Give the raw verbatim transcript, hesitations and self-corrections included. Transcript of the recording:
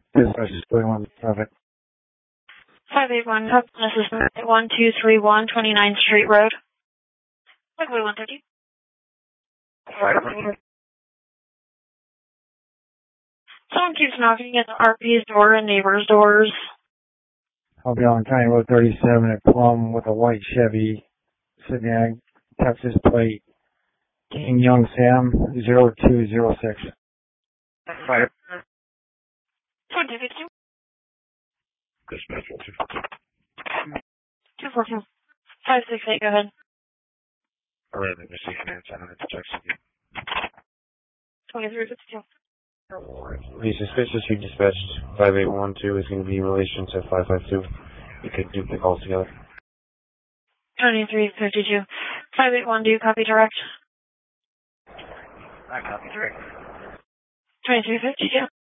Dispatch is going on traffic. five eight one, this is one two three one, twenty-ninth Street Road. Highway one thirty. Someone keeps knocking at the R P's door and neighbors' doors. I'll be on County Road thirty-seven at Plum with a white Chevy, Sydney, Texas plate, King Young Sam, zero two zero six. Fire. two fifty-two. Dispatch one two. two four two. five six eight, go ahead. Alright, let me see if I can answer Jackson. twenty-three fifty-two. The suspicious you dispatched five eight one two is going to be in relation to five five two. You could do the calls together. twenty-three fifty-two. five eight one, do you copy direct? I copy direct. twenty-three fifty-two.